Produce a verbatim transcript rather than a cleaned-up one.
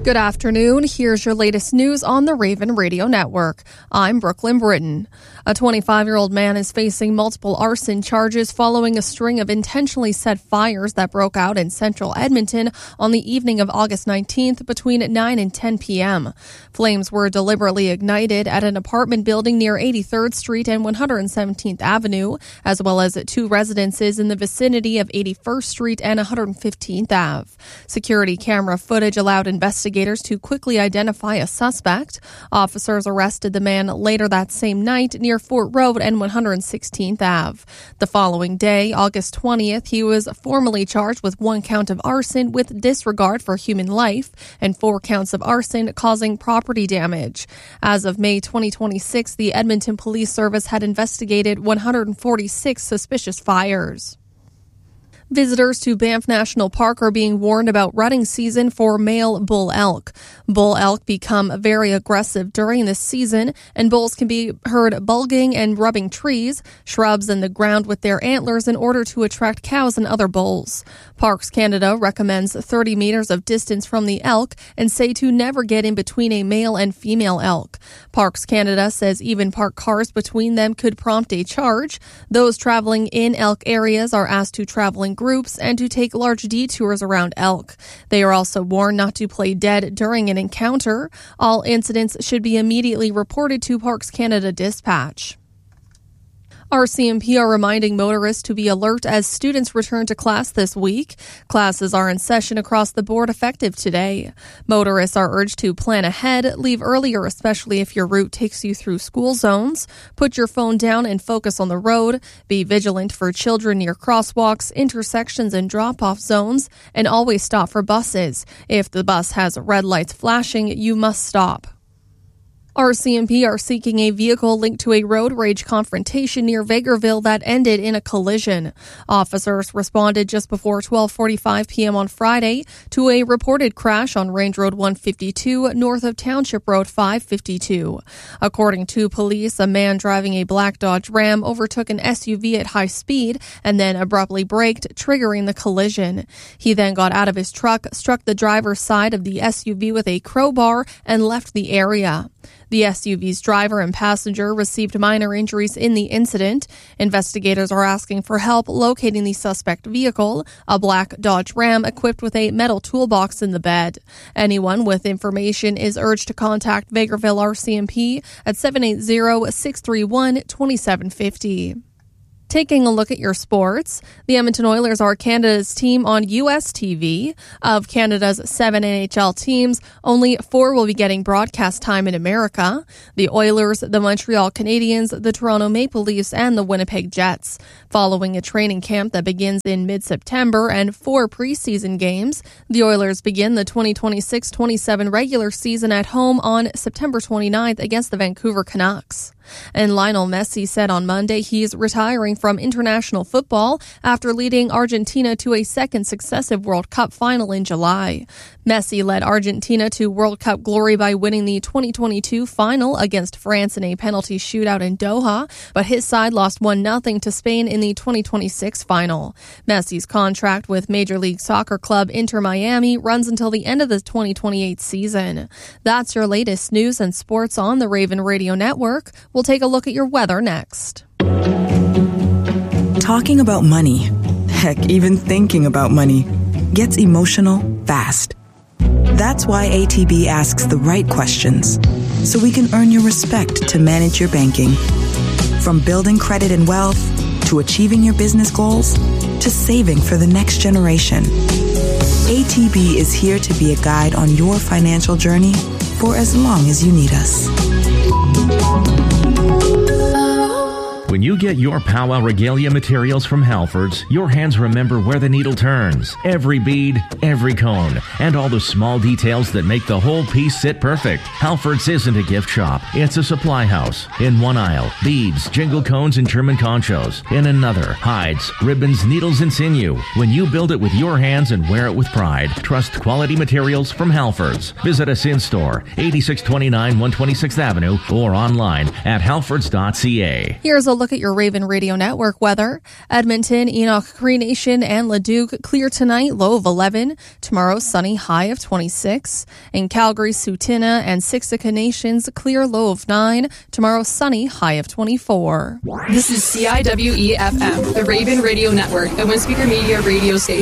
Good afternoon. Here's your latest news on the Raven Radio Network. I'm Brooklyn Britton. A twenty-five-year-old man is facing multiple arson charges following a string of intentionally set fires that broke out in central Edmonton on the evening of August nineteenth between nine and ten p.m. Flames were deliberately ignited at an apartment building near eighty-third Street and one hundred seventeenth Avenue, as well as at two residences in the vicinity of eighty-first Street and one hundred fifteenth Avenue. Security camera footage allowed investigators to quickly identify a suspect. Officers arrested the man later that same night near Fort Road and one hundred sixteenth Avenue. The following day, August twentieth, he was formally charged with one count of arson with disregard for human life and four counts of arson causing property damage. As of May twenty twenty-six, the Edmonton Police Service had investigated one hundred forty-six suspicious fires. Visitors to Banff National Park are being warned about rutting season for male bull elk. Bull elk become very aggressive during this season, and bulls can be heard bulging and rubbing trees, shrubs, and the ground with their antlers in order to attract cows and other bulls. Parks Canada recommends thirty meters of distance from the elk and say to never get in between a male and female elk. Parks Canada says even parked cars between them could prompt a charge. Those traveling in elk areas are asked to travel in groups and to take large detours around elk. They are also warned not to play dead during an encounter. All incidents should be immediately reported to Parks Canada Dispatch. R C M P are reminding motorists to be alert as students return to class this week. Classes are in session across the board effective today. Motorists are urged to plan ahead, leave earlier, especially if your route takes you through school zones. Put your phone down and focus on the road. Be vigilant for children near crosswalks, intersections, and drop-off zones, and always stop for buses. If the bus has red lights flashing, you must stop. R C M P are seeking a vehicle linked to a road rage confrontation near Vegreville that ended in a collision. Officers responded just before twelve forty-five p.m. on Friday to a reported crash on Range Road one fifty-two north of Township Road five fifty-two. According to police, a man driving a black Dodge Ram overtook an S U V at high speed and then abruptly braked, triggering the collision. He then got out of his truck, struck the driver's side of the S U V with a crowbar, and left the area. The S U V's driver and passenger received minor injuries in the incident. Investigators are asking for help locating the suspect vehicle, a black Dodge Ram equipped with a metal toolbox in the bed. Anyone with information is urged to contact Vegreville R C M P at seven eight zero, six three one, two seven five zero. Taking a look at your sports, the Edmonton Oilers are Canada's team on U S T V. Of Canada's seven N H L teams, only four will be getting broadcast time in America: the Oilers, the Montreal Canadiens, the Toronto Maple Leafs, and the Winnipeg Jets. Following a training camp that begins in mid-September and four preseason games, the Oilers begin the twenty twenty-six twenty-seven regular season at home on September twenty-ninth against the Vancouver Canucks. And Lionel Messi said on Monday he's retiring from international football after leading Argentina to a second successive World Cup final in July. Messi led Argentina to World Cup glory by winning the twenty twenty-two final against France in a penalty shootout in Doha, but his side lost one nothing to Spain in the twenty twenty-six final. Messi's contract with Major League Soccer club Inter Miami runs until the end of the twenty twenty-eight season. That's your latest news and sports on the Raven Radio Network. We'll take a look at your weather next. Talking about money, heck, even thinking about money, gets emotional fast. That's why A T B asks the right questions, so we can earn your respect to manage your banking. From building credit and wealth, to achieving your business goals, to saving for the next generation. A T B is here to be a guide on your financial journey for as long as you need us. When you get your Powwow Regalia materials from Halfords, your hands remember where the needle turns. Every bead, every cone, and all the small details that make the whole piece sit perfect. Halfords isn't a gift shop. It's a supply house. In one aisle, beads, jingle cones, and German conchos. In another, hides, ribbons, needles, and sinew. When you build it with your hands and wear it with pride, trust quality materials from Halfords. Visit us in-store, eighty-six twenty-nine one twenty-sixth Avenue, or online at halfords dot c a. Here's a look at your Raven Radio Network weather. Edmonton, Enoch, Cree Nation, and Leduc clear tonight, low of eleven. Tomorrow, sunny, high of twenty-six. In Calgary, Sutina, and Siksika Nations, clear, low of nine. Tomorrow, sunny, high of twenty-four. This is C I W E F M, the Raven Radio Network, the One Speaker Media radio station.